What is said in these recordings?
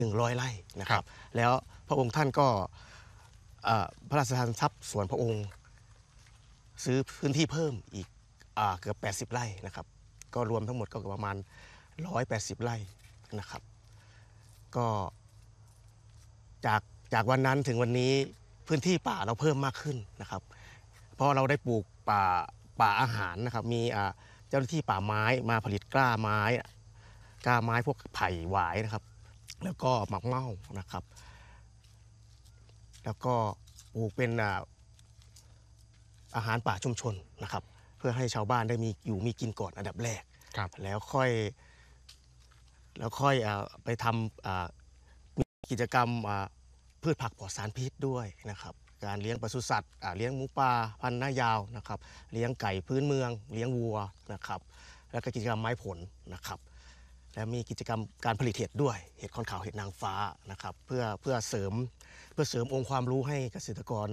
100 ไร่นะครับแล้วพระองค์ท่านก็พระราชทานทรัพย์ส่วนพระองค์ซื้อพื้นที่เพิ่มอีกเกือบ80 ไร่นะครับก็รวมทั้งหมดก็ประมาณ180 ไร่นะครับก็จากวันนั้นถึงวันนี้พื้นที่ป่าเราเพิ่มมากขึ้นนะครับเพราะเราได้ปลูกป่าอาหารนะครับมีเจ้าหน้าที่ป่าไม้มาผลิตกล้าไม้พวกไผ่หวายนะครับแล้วก็หมากเม่านะครับแล้วก็ปลูกเป็นอาหารป่าชุมชนนะครับเพื่อให้ชาวบ้านได้มีกินก่อนอันดับแรกแล้วค่อยไปทำมีกิจกรรมพืชผักปลอดสารพิษด้วยนะครับการเลี้ยงปศุสัตว์เลี้ยงหมูป่าพันธุ์หน้ายาวนะครับเลี้ยงไก่พื้นเมืองเลี้ยงวัวนะครับแล้วก็กิจกรรมไม้ผลนะครับและมีกิจกรรมการผลิตเห็ดด้วยเห็ดขอนขาวเห็ดนางฟ้านะครับเพื่อเสริมองค์ความรู้ให้เกษตรกร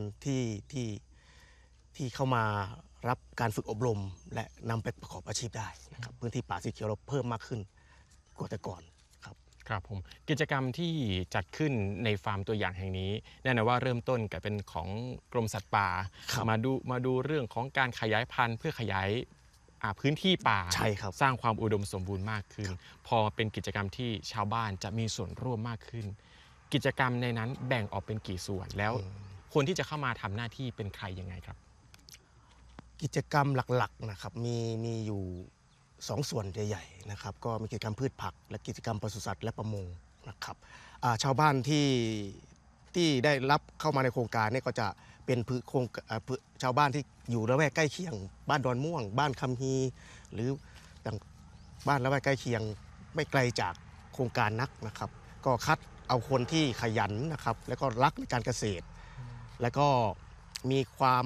ที่เข้ามารับการฝึกอบรมและนำไปประกอบอาชีพได้นะครับพื้นที่ป่าสีเขียวเราเพิ่มมากขึ้นกว่าแต่ก่อนครับผมกิจกรรมที่จัดขึ้นในฟาร์มตัวอย่างแห่งนี้แน่นอนว่าเริ่มต้นกับเป็นของกรมสัตว์ป่ามาดูเรื่องของการขยายพันธุ์เพื่อขยายพื้นที่ป่าสร้างความอุดมสมบูรณ์มากขึ้นพอเป็นกิจกรรมที่ชาวบ้านจะมีส่วนร่วมมากขึ้นกิจกรรมในนั้นแบ่งออกเป็นกี่ส่วนแล้วคนที่จะเข้ามาทำหน้าที่เป็นใครยังไงครับกิจกรรมหลักๆนะครับมีอยู่2 ส่วนใหญ่ๆนะครับก็มีกิจกรรมพืชผักและกิจกรรมปศุสัตว์และประมงนะครับชาวบ้านที่ได้รับเข้ามาในโครงการนี้ก็จะเป็นชาวบ้านที่อยู่ละแวกใกล้เคียงบ้านดอนม่วงบ้านคำฮีหรืออย่างบ้านละแวกใกล้เคียงไม่ไกลจากโครงการนักนะครับก็คัดเอาคนที่ขยันนะครับแล้วก็รักในการเกษตรแล้วก็มีความ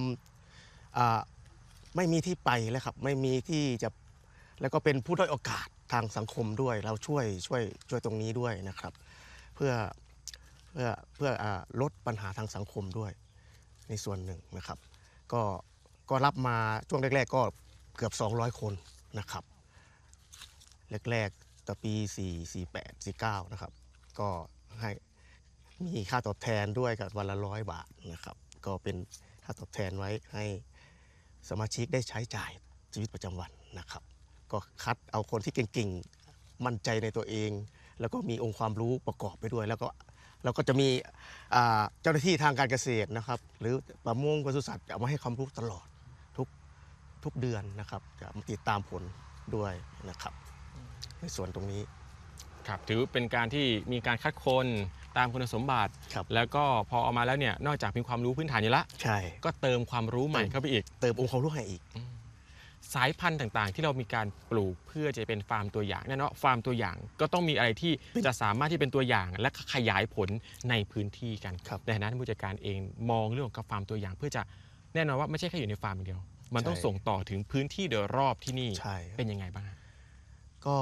ไม่มีที่ไปแล้วครับไม่มีที่จะแล้วก็เป็นผู้ด้อยโอกาสทางสังคมด้วยเราช่วยตรงนี้ด้วยนะครับเพื่อลดปัญหาทางสังคมด้วยในส่วนหนึ่งนะครับก็รับมาช่วงแรกๆก็เกือบ200 คนนะครับแรกๆต่อปี48 49นะครับก็ให้มีค่าตอบแทนด้วยกับวันละ100 บาทนะครับก็เป็นค่าตอบแทนไว้ให้สมาชิกได้ใช้จ่ายชีวิตประจำวันนะครับก็คัดเอาคนที่เก่งๆมั่นใจในตัวเองแล้วก็มีองค์ความรู้ประกอบไปด้วยแล้วก็จะมีเจ้าหน้าที่ทางการเกษตรนะครับหรือประมงปศุสัตว์จะมาให้ความรู้ตลอดทุกเดือนนะครับจะมาติดตามผลด้วยนะครับในส่วนตรงนี้ครับถือเป็นการที่มีการคัดคนตามคุณสมบัติแล้วก็พอออกมาแล้วเนี่ยนอกจากมีความรู้พื้นฐานอยู่แล้วใช่ก็เติมความรู้ใหม่เข้าไปอีกเติมองค์ความรู้ให้อีกสายพันธุ์ต่างๆที่เรามีการปลูกเพื่อจะเป็นฟาร์มตัวอย่างแน่นอนฟาร์มตัวอย่างก็ต้องมีอะไรที่จะสามารถที่เป็นตัวอย่างและขยายผลในพื้นที่กันในฐานะผู้จัดการเองมองเรื่องของฟาร์มตัวอย่างเพื่อจะแน่นอนว่าไม่ใช่แค่อยู่ในฟาร์มอย่างเดียวมันต้องส่งต่อถึงพื้นที่โดยรอบที่นี่เป็นยังไงบ้างก็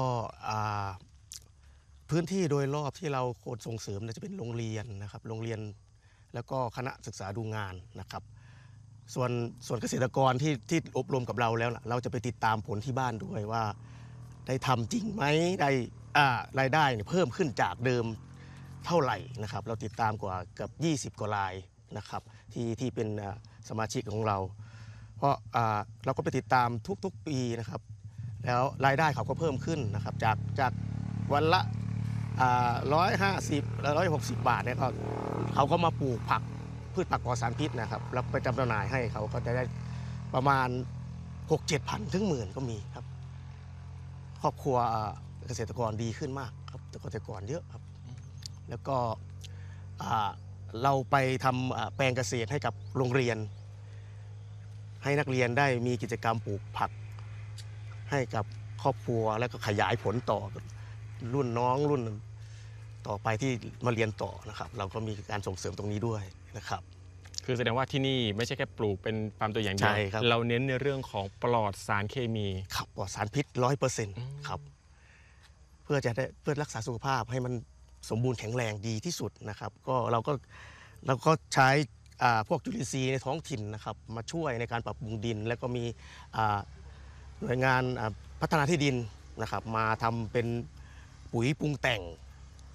พื้นที่โดยรอบที่เราโคดส่งเสริมจะเป็นโรงเรียนนะครับโรงเรียนแล้วก็คณะศึกษาดูงานนะครับส่วนเกษตรกรที่อบรมกับเราแล้วเราจะไปติดตามผลที่บ้านด้วยว่าได้ทำจริงไหมได้รายได้เพิ่มขึ้นจากเดิมเท่าไหร่นะครับเราติดตามกว่าเกือบ20 กว่ารายนะครับที่เป็นสมาชิกของเราเพราะเราก็ไปติดตามทุกปีนะครับแล้วรายได้เขาก็เพิ่มขึ้นนะครับจากวันละ150 160 บาทเนี่ยเขาก็มาปลูกผักพืชผักปลอดสารพิษนะครับแล้วไปจำหน่ายให้เขาก็จะได้ประมาณ 6-7 พันถึงหมื่นก็มีครับครอบครัวเกษตรกรดีขึ้นมากครับเกษตรกรเยอะครับแล้วก็เราไปทำแปลงเกษตรให้กับโรงเรียนให้นักเรียนได้มีกิจกรรมปลูกผักให้กับครอบครัวแล้วก็ขยายผลต่อรุ่นน้องรุ่นต่อไปที่มาเรียนต่อนะครับเราก็มีการส่งเสริมตรงนี้ด้วยนะครับคือแสดงว่าที่นี่ไม่ใช่แค่ปลูกเป็นฟาร์มตัวอย่างเดียวเราเน้นในเรื่องของปลอดสารเคมีครับปลอดสารพิษ 100% ครับเพื่อรักษาสุขภาพให้มันสมบูรณ์แข็งแรงดีที่สุดนะครับก็เราก็ใช้พวกจุลินทรีย์ในท้องถิ่นนะครับมาช่วยในการปรับปรุงดินแล้วก็มีหน่วยงานพัฒนาที่ดินนะครับมาทำเป็นปุ๋ยปรุงแต่ง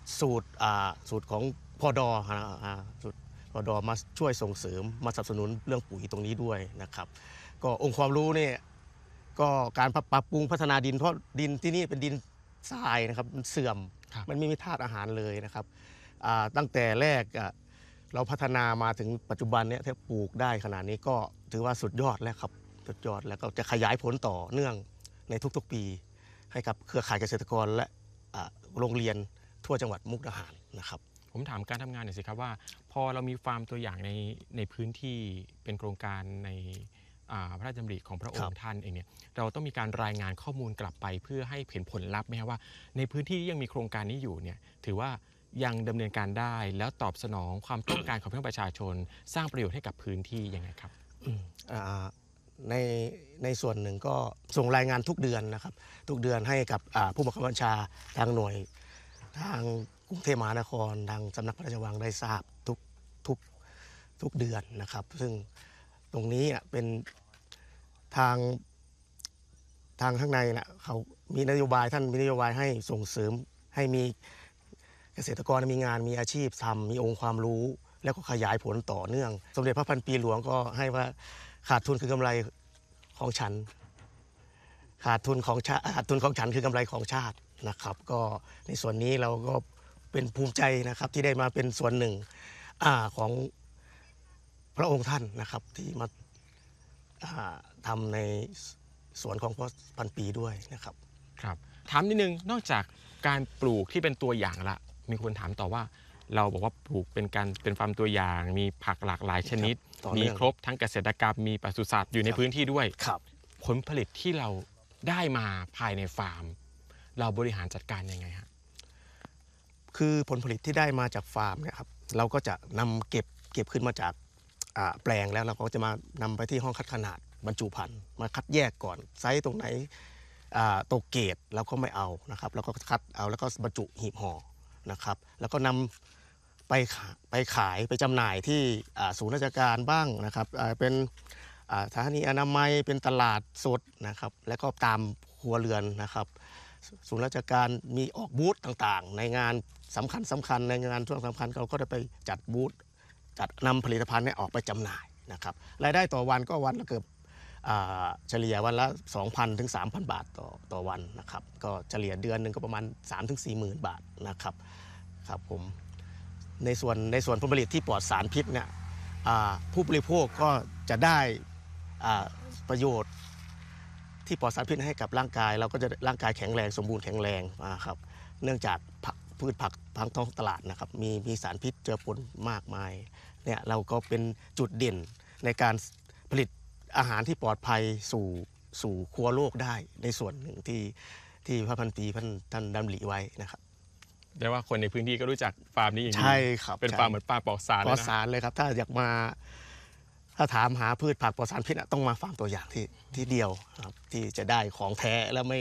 สูตรของพอดอสูตรพอดอมาช่วยส่งเสริมมาสนับสนุนเรื่องปุ๋ยตรงนี้ด้วยนะครับก็องค์ความรู้เนี่ยก็การปรับปรุงพัฒนาดินเพราะดินที่นี่เป็นดินทรายนะครับมันเสื่อมครับมันไม่มีธาตุอาหารเลยนะครับตั้งแต่แรกเราพัฒนามาถึงปัจจุบันเนี่ยถ้าปลูกได้ขนาดนี้ก็ถือว่าสุดยอดแล้วครับสุดยอดแล้วก็จะขยายผลต่อเนื่องในทุกๆปีให้กับเครือข่ายเกษตรกรและโรงเรียนทั่วจังหวัดมุกดาหารนะครับผมถามการทำงานหน่อยสิครับว่า พอเรามีฟาร์มตัวอย่างในพื้นที่เป็นโครงการในพระราชดำริของพระองครัค์บท่านเองเนี่ยเราต้องมีการรายงานข้อมูลกลับไปเพื่อให้เห็นผลลัพธ์ไหมครับว่าในพื้นที่ที่ยังมีโครงการนี้อยู่เนี่ยถือว่ายังดำเนินการได้แล้วตอบสนองความต้องการของพี่น้องประชาชน สร้างประโยชน์ให้กับพื้นที่ยังไงครับอ่าในส่วนหนึ่งก็ส่งรายงานทุกเดือนนะครับทุกเดือนให้กับผู้บังคับบัญชาทางหน่วยทางกรุงเทพมหานครทางสำนักพระราชวังได้ทราบทุกเดือนนะครับซึ่งตรงนี้เป็นทางข้างในนะเขามีนโยบายท่านมีนโยบายให้ส่งเสริมให้มีเกษตรกรมีงานมีอาชีพทำมีองค์ความรู้ แล้วก็ขยายผลต่อเนื่อง สมเด็จพระพันปีหลวงก็ให้ว่าขาดทุนคือกำไรของฉัน ขาดทุนของฉันคือกำไรของชาตินะครับ ก็ในส่วนนี้เราก็เป็นภูมิใจนะครับที่ได้มาเป็นส่วนหนึ่งของพระองค์ท่านนะครับที่มาทำในสวนของพระพันปีด้วยนะครับครับถามนิดนึงนอกจากการปลูกที่เป็นตัวอย่างละมีคนถามต่อว่า เราบอกว่าปลูกเป็นฟาร์มตัวอย่าง มีผักหลากหลายชนิดต่อเนื่มีองครบทั้งเกษตรกรรมมีปศุสัตว์อยู่ในพื้นที่ด้วยครับผลผลิตที่เราได้มาภายในฟาร์ม เราบริหารจัดการยังไงฮะคือผลผลิตที่ได้มาจากฟาร์มเนี่ยครับเราก็จะนำเก็บขึ้นมาจากแปลงแล้วเราก็จะมานำไปที่ห้องคัดขนาดบรรจุภัณฑ์มาคัดแยกก่อนไซส์ตรงไหนตกเกรดเราก็ไม่เอานะครับแล้วก็คัดเอาแล้วก็บรรจุหีบห่อนะครับแล้วก็นำไปขายไปจำหน่ายที่ศูนย์ราชการบ้างนะครับเป็นสถานีอนามัยเป็นตลาดสดนะครับแล้วก็ตามครัวเรือนนะครับศูนย์ราชการมีออกบูธต่างๆ ในงานสำคัญในงานช่วงสำคัญเราก็จะไปจัดบูธจัดนำผลิตภัณฑ์ออกไปจำหน่ายนะครับรายได้ต่อวันก็วันละเกือบเฉลี่ยวันละ 2,000 ถึง 3,000 บาทต่อวันนะครับก็เฉลี่ยเดือนหนึ่งก็ประมาณ 3 ถึง 40,000 บาทนะครับครับผมในส่วนผลผลิตที่ปลอดสารพิษเนี่ยผู้บริโภคก็จะได้ประโยชน์ที่ปลอดสารพิษให้กับร่างกายเราก็จะร่างกายแข็งแรงสมบูรณ์แข็งแรงครับเนื่องจากพืชผักทางท้องตลาดนะครับมีสารพิษเจือปนมากมายเนี่ยเราก็เป็นจุดเด่นในการผลิตอาหารที่ปลอดภัยสู่ครัวโลกได้ในส่วนหนึ่งที่พระพันปีท่านดำริไว้นะครับได้ว่าคนในพื้นที่ก็รู้จักฟาร์มนี้อย่างดีใช่ครับเป็นฟาร์มเหมือนฟาร์มปลอดสารปลอดเลยสานะรเลยครับถ้าอยากมาถ้าถามหาพืชผักปลอดสารพิษต้องมาฟาร์มตัวอย่างที่เดียวครับที่จะได้ของแท้แล้วไม่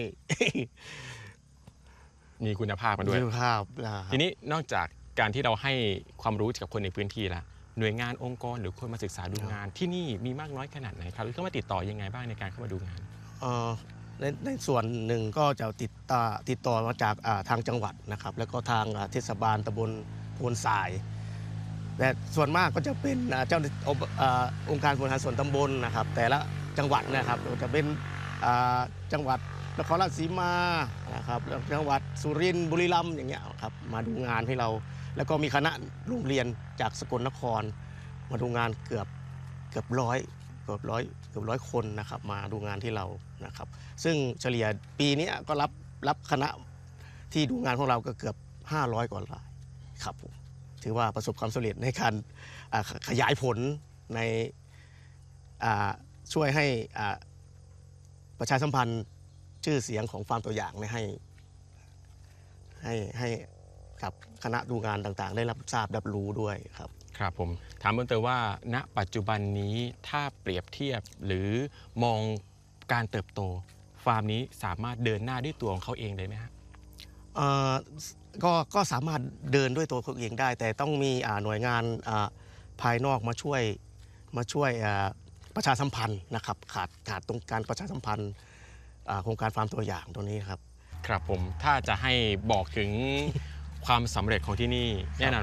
มีคุณภาพมาด้วยมีภาพทีนี้นอกจากการที่เราให้ความรู้กับคนในพื้นที่แล้วหน่วยงานองค์กรหรือคนมาศึกษาดูงาน ที่นี่มีมากน้อยขนาดไหนครับหรือเข้ามาติดต่อยังไงบ้างในการเข้ามาดูงานในส่วนหนึ่งก็จะติดต่อมาจากทางจังหวัดนะครับแล้วก็ทางเทศบาลตำบลโพนทรายแต่ส่วนมากก็จะเป็นเจ้าองค์การบริหารส่วนตำบลนะครับแต่ละจังหวัดนะครับจะเป็นจังหวัดนครราชสีมานะครับแล้วจังหวัดสุรินทร์บุรีรัมย์อย่างเงี้ยครับมาดูงานให้เราแล้วก็มีคณะโรงเรียนจากสกลนครมาดูงานเกือบร้อยคนนะครับมาดูงานที่เรานะครับซึ่งเฉลี่ยปีนี้ก็รับคณะที่ดูงานของเราก็เกือบ500 กว่ารายครับผมถือว่าประสบความสำเร็จในการขยายผลในช่วยให้ประชาสัมพันธ์ชื่อเสียงของฟาร์มตัวอย่างให้กับคณะดูงานต่างๆได้รับทราบรับรู้ด้วยครับครับผมถามเพิ่มเติมว่าณปัจจุบันนี้ถ้าเปรียบเทียบหรือมองการเติบโตฟาร์มนี้สามารถเดินหน้าด้วยตัวของเขาเองได้ไหมฮะก็สามารถเดินด้วยตัวเขาเองได้ แต่ต้องมีหน่วยงานภายนอกมาช่วยประชาสัมพันธ์นะครับขาดตรงการประชาสัมพันธ์โครงการฟาร์มตัวอย่างตรงนี้ครับครับผมถ้าจะให้บอกถึงความสำเร็จของที่นี่แน่นอน